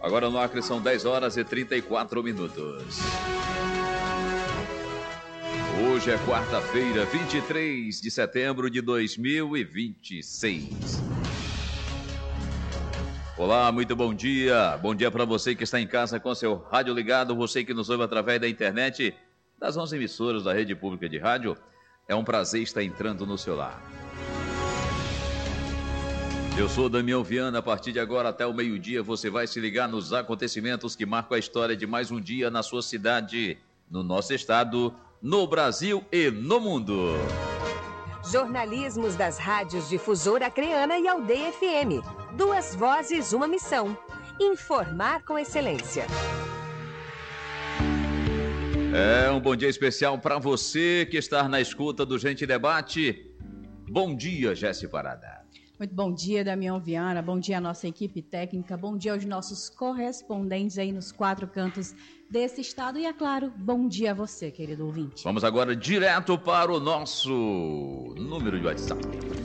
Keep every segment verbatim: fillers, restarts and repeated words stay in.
Agora no Acre são dez horas e trinta e quatro minutos. Hoje é quarta-feira, vinte e três de setembro de dois mil e vinte e seis. Olá, muito bom dia. Bom dia para você que está em casa com seu rádio ligado, você que nos ouve através da internet, das onze emissoras da Rede Pública de Rádio. É um prazer estar entrando no seu lar. Eu sou Damião Viana. A partir de agora até o meio-dia você vai se ligar nos acontecimentos que marcam a história de mais um dia na sua cidade, no nosso estado, no Brasil e no mundo. Jornalismos das rádios Difusora Acreana e Aldeia F M. Duas vozes, uma missão. Informar com excelência. É um bom dia especial para você que está na escuta do Gente Debate. Bom dia, Jéssica Parada. Muito bom dia, Damião Viana. Bom dia à nossa equipe técnica. Bom dia aos nossos correspondentes aí nos quatro cantos desse estado. E, é claro, bom dia a você, querido ouvinte. Vamos agora direto para o nosso número de WhatsApp.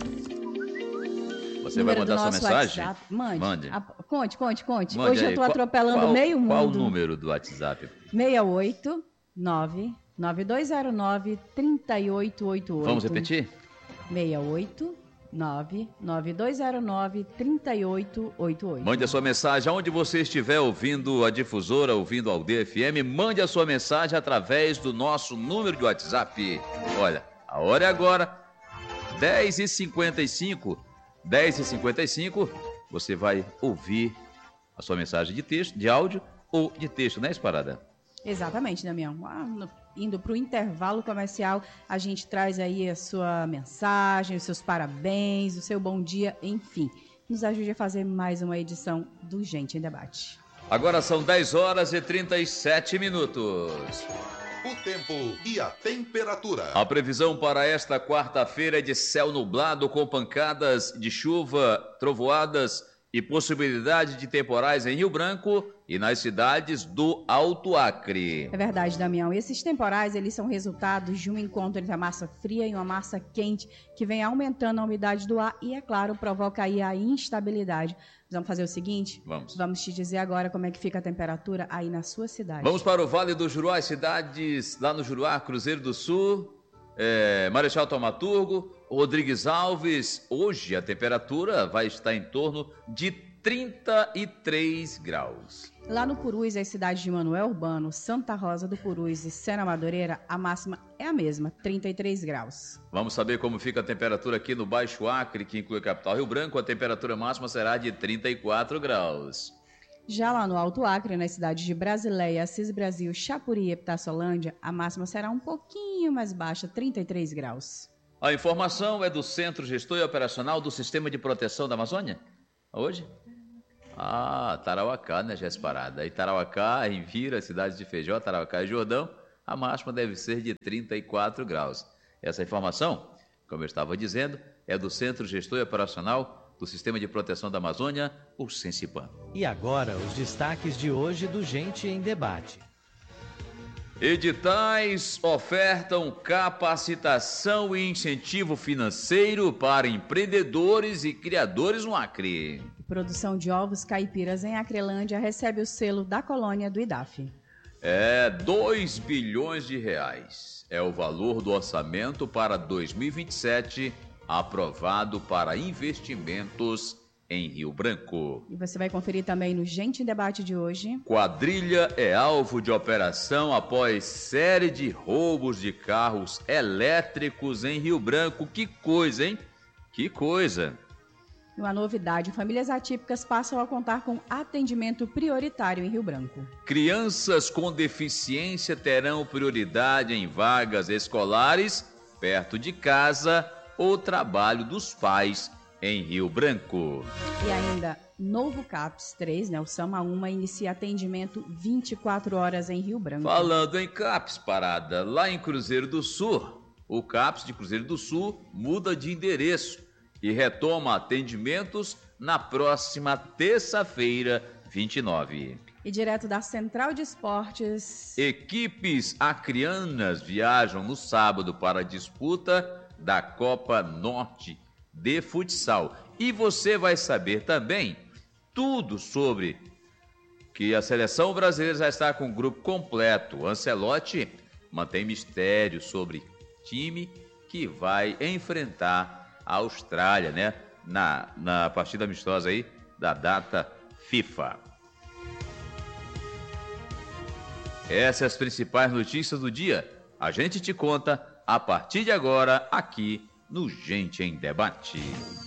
Você vai mandar sua mensagem? WhatsApp. Mande. Mande. A, conte, conte, conte. Mande Hoje aí. eu estou atropelando qual, meio mundo. Qual o número do WhatsApp? seis oito nove nove dois zero nove três oito oito oito. Vamos repetir? seis oito nove nove dois zero nove três oito oito oito. Mande a sua mensagem aonde você estiver ouvindo a Difusora, ouvindo a Aldeia F M. Mande a sua mensagem através do nosso número de WhatsApp. Olha, a hora é agora, dez e cinquenta e cinco. dez e cinquenta e cinco, você vai ouvir a sua mensagem de texto, de áudio ou de texto, né, Parada? Exatamente, Damião. Ah, no, indo para o intervalo comercial, a gente traz aí a sua mensagem, os seus parabéns, o seu bom dia, enfim. Nos ajude a fazer mais uma edição do Gente em Debate. Agora são dez horas e trinta e sete minutos. O tempo e a temperatura. A previsão para esta quarta-feira é de céu nublado com pancadas de chuva, trovoadas e possibilidade de temporais em Rio Branco e nas cidades do Alto Acre. É verdade, Damião. Esses temporais, eles são resultados de um encontro entre a massa fria e uma massa quente que vem aumentando a umidade do ar e, é claro, provoca aí a instabilidade. Vamos fazer o seguinte? Vamos. Vamos te dizer agora como é que fica a temperatura aí na sua cidade. Vamos para o Vale do Juruá, as cidades lá no Juruá, Cruzeiro do Sul, é, Marechal Thaumaturgo, Rodrigues Alves. Hoje a temperatura vai estar em torno de trinta e três graus. Lá no Purus, as cidades de Manoel Urbano, Santa Rosa do Purus e Sena Madureira, a máxima é a mesma, trinta e três graus. Vamos saber como fica a temperatura aqui no Baixo Acre, que inclui a capital Rio Branco. A temperatura máxima será de trinta e quatro graus. Já lá no Alto Acre, nas cidades de Brasileia, Assis Brasil, Chapuri e Epitaçolândia, a máxima será um pouquinho mais baixa, trinta e três graus. A informação é do Centro Gestor e Operacional do Sistema de Proteção da Amazônia? Hoje? Ah, Tarauacá, né, Jéssica Parada? Aí Tarauacá, Envira, cidades de Feijó, Tarauacá e Jordão, a máxima deve ser de trinta e quatro graus. Essa informação, como eu estava dizendo, é do Centro Gestor e Operacional do Sistema de Proteção da Amazônia, o Sensipan. E agora, os destaques de hoje do Gente em Debate. Editais ofertam capacitação e incentivo financeiro para empreendedores e criadores no Acre. Produção de ovos caipiras em Acrelândia recebe o selo da colônia do I D A F. É dois bilhões de reais. É o valor do orçamento para dois mil e vinte e sete, aprovado para investimentos em Rio Branco. E você vai conferir também no Gente em Debate de hoje. Quadrilha é alvo de operação após série de roubos de carros elétricos em Rio Branco. Que coisa, hein? Que coisa! Uma novidade, famílias atípicas passam a contar com atendimento prioritário em Rio Branco. Crianças com deficiência terão prioridade em vagas escolares perto de casa ou trabalho dos pais em Rio Branco. E ainda, novo CAPS três, né, o SAMA uma, inicia atendimento vinte e quatro horas em Rio Branco. Falando em CAPS, Parada, lá em Cruzeiro do Sul, o CAPS de Cruzeiro do Sul muda de endereço e retoma atendimentos na próxima terça-feira, vinte e nove. E direto da Central de Esportes... Equipes acreanas viajam no sábado para a disputa da Copa Norte de Futsal. E você vai saber também tudo sobre que a seleção brasileira já está com o grupo completo. Ancelotti mantém mistério sobre time que vai enfrentar a Austrália, né? Na, na partida amistosa aí da data FIFA. Essas as principais notícias do dia. A gente te conta a partir de agora aqui no Gente em Debate.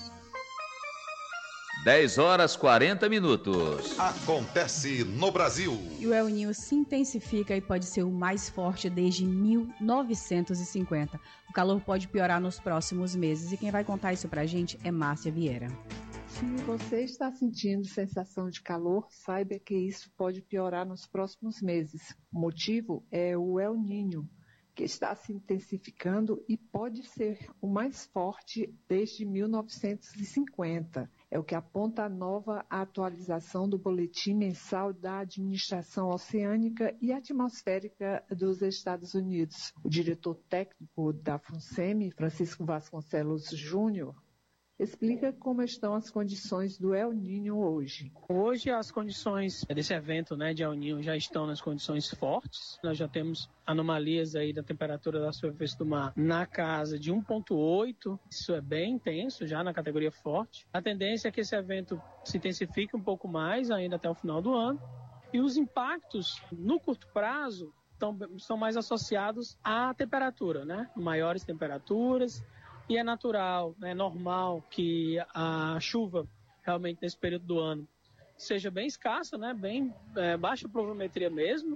dez horas e quarenta minutos. Acontece no Brasil. E o El Niño se intensifica e pode ser o mais forte desde mil novecentos e cinquenta. O calor pode piorar nos próximos meses e quem vai contar isso pra gente é Márcia Vieira. Se você está sentindo sensação de calor, saiba que isso pode piorar nos próximos meses. O motivo é o El Niño, que está se intensificando e pode ser o mais forte desde mil novecentos e cinquenta. É o que aponta a nova atualização do Boletim Mensal da Administração Oceânica e Atmosférica dos Estados Unidos. O diretor técnico da FUNSEMI, Francisco Vasconcelos Júnior, explica como estão as condições do El Niño hoje. Hoje as condições desse evento, né, de El Niño já estão nas condições fortes. Nós já temos anomalias aí da temperatura da superfície do mar na casa de um vírgula oito. Isso é bem intenso já na categoria forte. A tendência é que esse evento se intensifique um pouco mais ainda até o final do ano. E os impactos no curto prazo estão, são mais associados à temperatura, né? Maiores temperaturas. E é natural, é normal que a chuva realmente nesse período do ano seja bem escassa, né? Bem é, baixa pluviometria mesmo,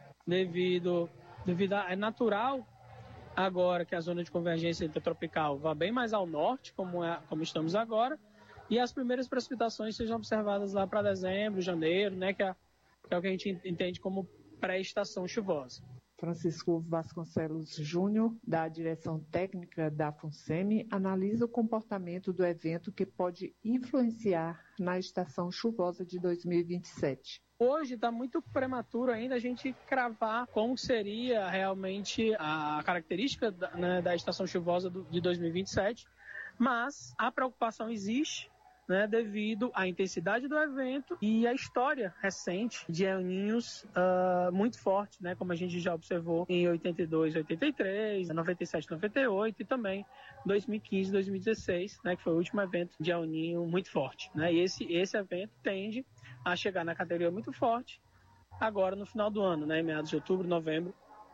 devido, devido a, é natural agora que a zona de convergência intertropical vá bem mais ao norte, como, é, como estamos agora, e as primeiras precipitações sejam observadas lá para dezembro, janeiro, né? Que é, que é o que a gente entende como pré-estação chuvosa. Francisco Vasconcelos Júnior, da direção técnica da FUNSEMI, analisa o comportamento do evento que pode influenciar na estação chuvosa de dois mil e vinte e sete. Hoje está muito prematuro ainda a gente cravar como seria realmente a característica da, né, da estação chuvosa do, de dois mil e vinte e sete, mas a preocupação existe, né, devido à intensidade do evento e à história recente de El Niños uh, muito forte, né, como a gente já observou em oitenta e dois, oitenta e três, noventa e sete, noventa e oito e também dois mil e quinze, dois mil e dezesseis, né, que foi o último evento de El Niño muito forte, né, e esse, esse evento tende a chegar na categoria muito forte agora no final do ano, né, em meados de outubro, novembro,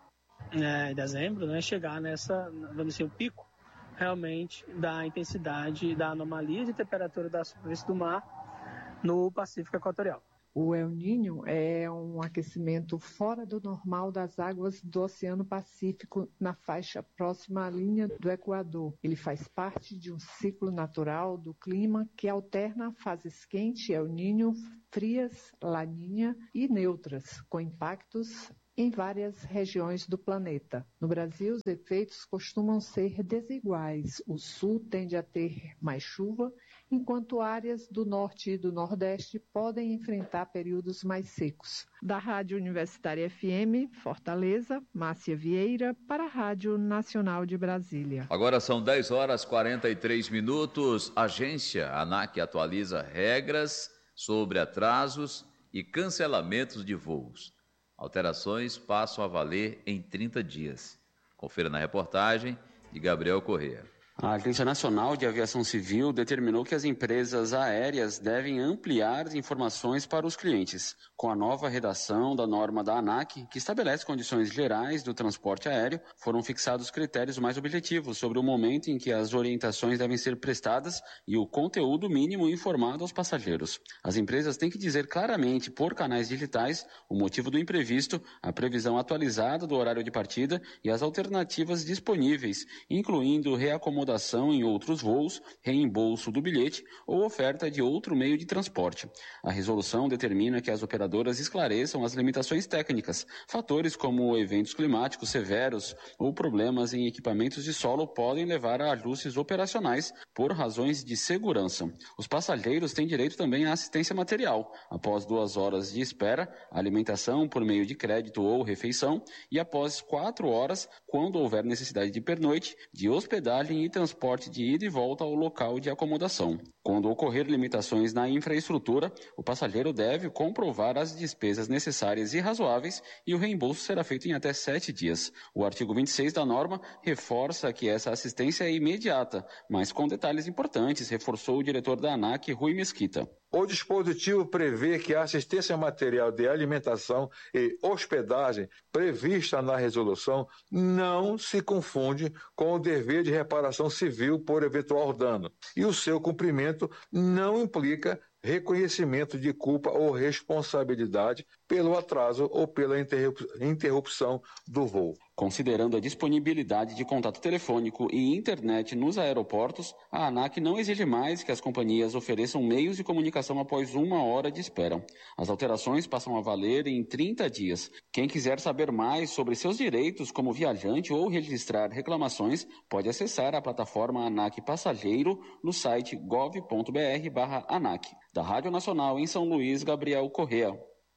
né, dezembro, né, chegar nessa, vamos dizer, o pico realmente da intensidade da anomalia de temperatura da superfície do mar no Pacífico Equatorial. O El Niño é um aquecimento fora do normal das águas do Oceano Pacífico na faixa próxima à linha do Equador. Ele faz parte de um ciclo natural do clima que alterna fases quentes, El Niño, frias, Laninha e neutras, com impactos em várias regiões do planeta. No Brasil, os efeitos costumam ser desiguais. O sul tende a ter mais chuva, enquanto áreas do norte e do nordeste podem enfrentar períodos mais secos. Da Rádio Universitária F M, Fortaleza, Márcia Vieira, para a Rádio Nacional de Brasília. Agora são dez horas e quarenta e três minutos. A agência ANAC atualiza regras sobre atrasos e cancelamentos de voos. Alterações passam a valer em trinta dias. Confira na reportagem de Gabriel Corrêa. A Agência Nacional de Aviação Civil determinou que as empresas aéreas devem ampliar as informações para os clientes, com a nova redação da norma da ANAC, que estabelece condições gerais do transporte aéreo. Foram fixados critérios mais objetivos sobre o momento em que as orientações devem ser prestadas e o conteúdo mínimo informado aos passageiros. As empresas têm que dizer claramente, por canais digitais, o motivo do imprevisto, a previsão atualizada do horário de partida e as alternativas disponíveis, incluindo reacomodação em outros voos, reembolso do bilhete ou oferta de outro meio de transporte. A resolução determina que as operadoras esclareçam as limitações técnicas, fatores como eventos climáticos severos ou problemas em equipamentos de solo podem levar a ajustes operacionais por razões de segurança. Os passageiros têm direito também à assistência material, após duas horas de espera, alimentação por meio de crédito ou refeição, e após quatro horas, quando houver necessidade de pernoite, de hospedagem e transporte transporte de ida e volta ao local de acomodação. Quando ocorrer limitações na infraestrutura, o passageiro deve comprovar as despesas necessárias e razoáveis e o reembolso será feito em até sete dias. O artigo vinte e seis da norma reforça que essa assistência é imediata, mas com detalhes importantes, reforçou o diretor da ANAC, Rui Mesquita. O dispositivo prevê que a assistência material de alimentação e hospedagem prevista na resolução não se confunde com o dever de reparação civil por eventual dano, e o seu cumprimento não implica reconhecimento de culpa ou responsabilidade pelo atraso ou pela interrupção do voo. Considerando a disponibilidade de contato telefônico e internet nos aeroportos, a ANAC não exige mais que as companhias ofereçam meios de comunicação após uma hora de espera. As alterações passam a valer em trinta dias. Quem quiser saber mais sobre seus direitos como viajante ou registrar reclamações, pode acessar a plataforma ANAC Passageiro no site gov ponto br barra ANAC. Da Rádio Nacional em São Luís, Gabriel Correa.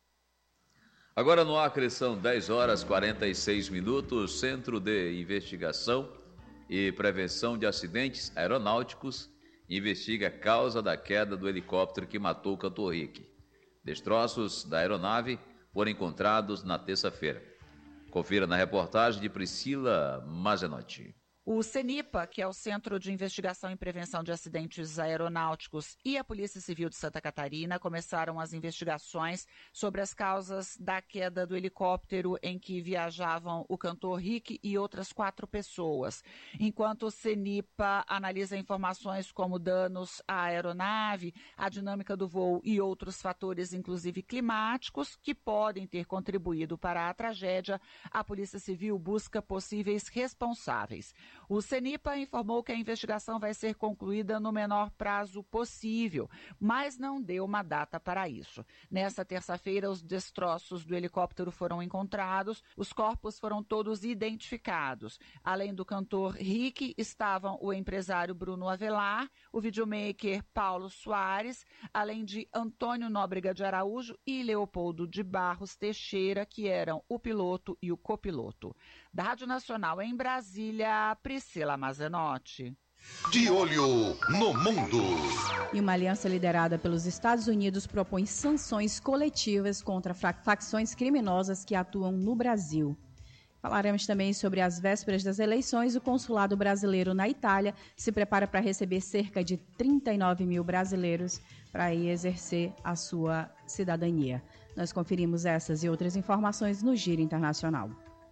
Agora no Acre são dez horas e quarenta e seis minutos. Centro de Investigação e Prevenção de Acidentes Aeronáuticos investiga a causa da queda do helicóptero que matou o cantor Rick. Destroços da aeronave foram encontrados na terça-feira. Confira na reportagem de Priscila Mazenotti. O CENIPA, que é o Centro de Investigação e Prevenção de Acidentes Aeronáuticos, e a Polícia Civil de Santa Catarina começaram as investigações sobre as causas da queda do helicóptero em que viajavam o cantor Rick e outras quatro pessoas. Enquanto o CENIPA analisa informações como danos à aeronave, a dinâmica do voo e outros fatores, inclusive climáticos, que podem ter contribuído para a tragédia, a Polícia Civil busca possíveis responsáveis. O CENIPA informou que a investigação vai ser concluída no menor prazo possível, mas não deu uma data para isso. Nesta terça-feira, os destroços do helicóptero foram encontrados, os corpos foram todos identificados. Além do cantor Rick, estavam o empresário Bruno Avelar, o videomaker Paulo Soares, além de Antônio Nóbrega de Araújo e Leopoldo de Barros Teixeira, que eram o piloto e o copiloto. Da Rádio Nacional em Brasília, Priscila Mazenotti. De olho no mundo. E uma aliança liderada pelos Estados Unidos propõe sanções coletivas contra facções criminosas que atuam no Brasil. Falaremos também sobre as vésperas das eleições. O consulado brasileiro na Itália se prepara para receber cerca de trinta e nove mil brasileiros para ir exercer a sua cidadania. Nós conferimos essas e outras informações no Giro Internacional.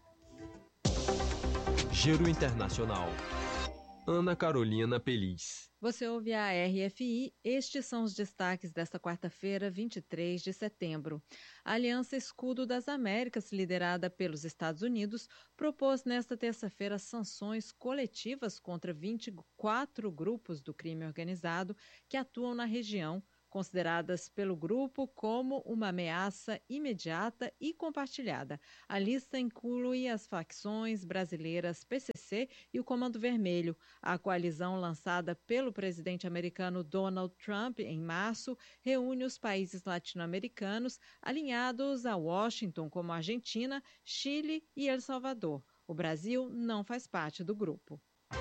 Giro Internacional. Ana Carolina Peliz. Você ouve a R F I, estes são os destaques desta quarta-feira, vinte e três de setembro. A Aliança Escudo das Américas, liderada pelos Estados Unidos, propôs nesta terça-feira sanções coletivas contra vinte e quatro grupos do crime organizado que atuam na região, consideradas pelo grupo como uma ameaça imediata e compartilhada. A lista inclui as facções brasileiras P C C e o Comando Vermelho. A coalizão lançada pelo presidente americano Donald Trump em março reúne os países latino-americanos alinhados a Washington, como a Argentina, Chile e El Salvador. O Brasil não faz parte do grupo.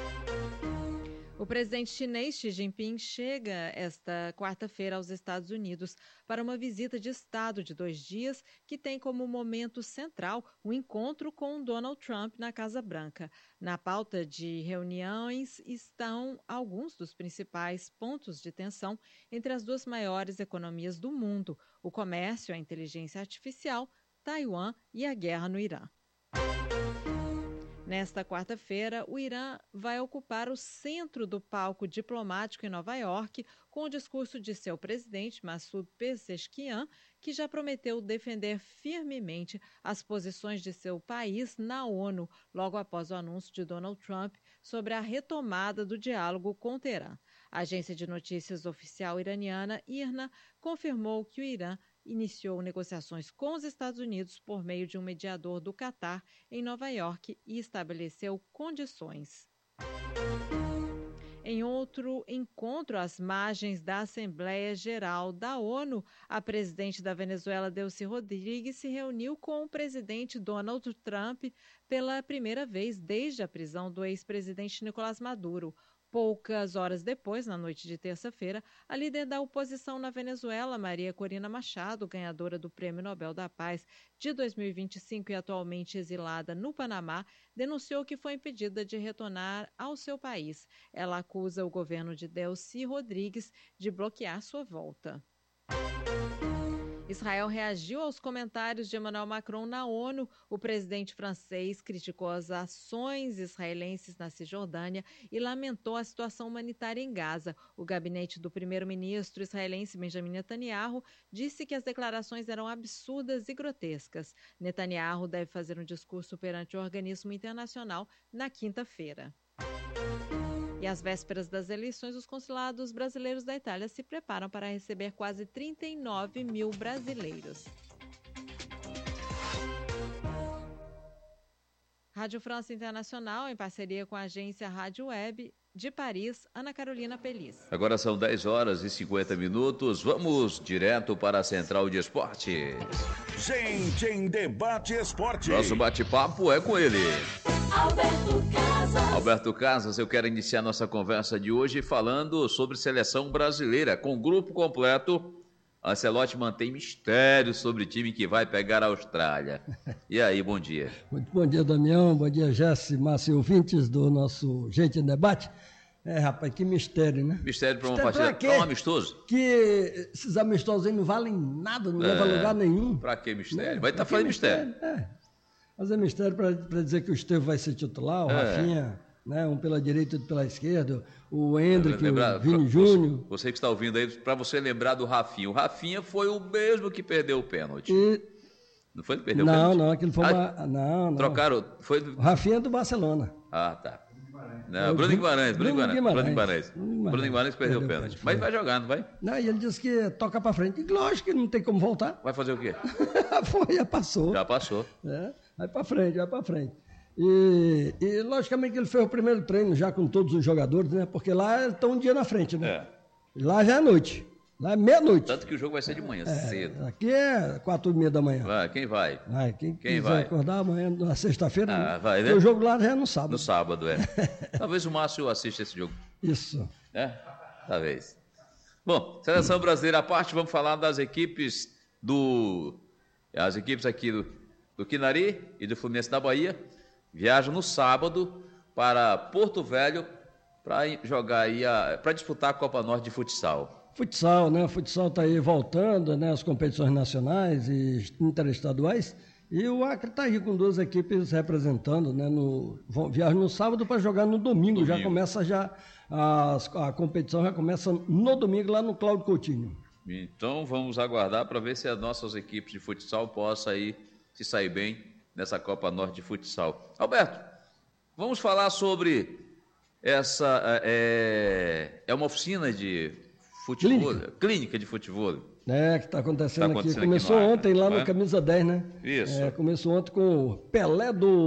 O presidente chinês Xi Jinping chega esta quarta-feira aos Estados Unidos para uma visita de Estado de dois dias que tem como momento central o encontro com Donald Trump na Casa Branca. Na pauta de reuniões estão alguns dos principais pontos de tensão entre as duas maiores economias do mundo: o comércio, a inteligência artificial, Taiwan e a guerra no Irã. Nesta quarta-feira, o Irã vai ocupar o centro do palco diplomático em Nova York com o discurso de seu presidente, Massoud Pezeshkian, que já prometeu defender firmemente as posições de seu país na ONU, logo após o anúncio de Donald Trump sobre a retomada do diálogo com o Teherã. A agência de notícias oficial iraniana, I R N A, confirmou que o Irã iniciou negociações com os Estados Unidos por meio de um mediador do Catar em Nova York e estabeleceu condições. Em outro encontro às margens da Assembleia Geral da ONU, a presidente da Venezuela, Delcy Rodrigues, se reuniu com o presidente Donald Trump pela primeira vez desde a prisão do ex-presidente Nicolás Maduro. Poucas horas depois, na noite de terça-feira, a líder da oposição na Venezuela, Maria Corina Machado, ganhadora do Prêmio Nobel da Paz de dois mil e vinte e cinco e atualmente exilada no Panamá, denunciou que foi impedida de retornar ao seu país. Ela acusa o governo de Delcy Rodrigues de bloquear sua volta. Israel reagiu aos comentários de Emmanuel Macron na ONU. O presidente francês criticou as ações israelenses na Cisjordânia e lamentou a situação humanitária em Gaza. O gabinete do primeiro-ministro israelense Benjamin Netanyahu disse que as declarações eram absurdas e grotescas. Netanyahu deve fazer um discurso perante o organismo internacional na quinta-feira. E às vésperas das eleições, os consulados brasileiros da Itália se preparam para receber quase trinta e nove mil brasileiros. Rádio França Internacional, em parceria com a agência Rádio Web de Paris, Ana Carolina Pelis. Agora são dez horas e cinquenta minutos. Vamos direto para a Central de Esportes. Gente em Debate Esporte. Nosso bate-papo é com ele. Alberto Casas. Alberto Casas, eu quero iniciar nossa conversa de hoje falando sobre seleção brasileira. Com o grupo completo, Ancelotti mantém mistério sobre o time que vai pegar a Austrália. E aí, bom dia. Muito bom dia, Damião. Bom dia, Jesse, Márcio, ouvintes do nosso Gente em Debate. É, rapaz, que mistério, né? Mistério para uma mistério partida pra tão amistoso. Que esses amistosos aí não valem nada, não é, levam a lugar nenhum. Para que mistério? Né? Vai estar tá falando mistério. mistério. É. Fazer mistério para dizer que o Estevão vai ser titular, o é. Rafinha, né, um pela direita e outro pela esquerda, o Hendrick, lembrar, o Vini Júnior. Você, você que está ouvindo aí, para você lembrar do Rafinha. O Rafinha foi o mesmo que perdeu o pênalti. E... Não foi que perdeu não, o pênalti? Não, não, aquilo foi ah, uma... Não, não. Trocaram... Foi... O Rafinha é do Barcelona. Ah, tá. Não, Bruno Guimarães, Bruno Guimarães, Bruno Guimarães. Bruno Guimarães perdeu o pênalti. Mas vai jogar, não vai? Não, e ele disse que toca pra frente. E lógico que não tem como voltar. Vai fazer o quê? Foi, já passou. Já passou. É, vai pra frente, vai pra frente. E, e logicamente que ele fez o primeiro treino já com todos os jogadores, né? Porque lá estão um dia na frente, né? É. Lá já é noite. Lá é meia-noite. Tanto que o jogo vai ser de manhã, é, cedo. Aqui é quatro e meia da manhã. Vai, quem vai? Vai, quem, quem quiser vai? acordar amanhã, na sexta-feira, ah, né? vai, né? Porque o jogo lá já é no sábado. No sábado, é. Talvez o Márcio assista esse jogo. Isso. É? Talvez. Bom, seleção brasileira à parte, vamos falar das equipes do... As equipes aqui do, do Quinari e do Fluminense da Bahia viajam no sábado para Porto Velho para jogar aí, para disputar a Copa Norte de Futsal. Futsal, né? O futsal está aí voltando, né? As competições nacionais e interestaduais. E o Acre está aí com duas equipes representando, né? No, viajam no sábado para jogar no domingo. domingo. Já começa já a, a competição já começa no domingo lá no Cláudio Coutinho. Então vamos aguardar para ver se as nossas equipes de futsal possam aí se sair bem nessa Copa Norte de Futsal. Alberto, vamos falar sobre essa é, é uma oficina de futebol, clínica, clínica de futebol. É, que está acontecendo, tá acontecendo, aqui. aqui. Começou aqui ontem lá no Camisa dez, né? Isso. É, começou ontem com o Pelé do